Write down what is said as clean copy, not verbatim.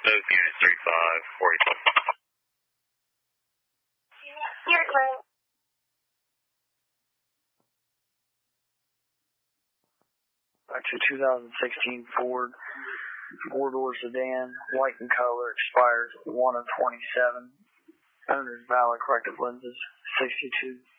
Those units 35, 40. You're great. That's a 2016 Ford four-door sedan, white in color, expires 1 of 27. Owner's valid corrective lenses, 62.